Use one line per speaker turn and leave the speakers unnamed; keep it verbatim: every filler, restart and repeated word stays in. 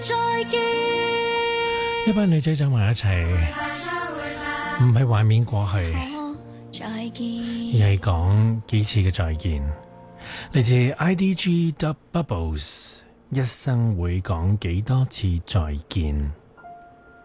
再見。
一班女仔走埋一齊，唔係懷緬過去，
再見，
而係講幾次嘅再見。嚟自 I D G The Bubbles， 一生會講幾多次再見。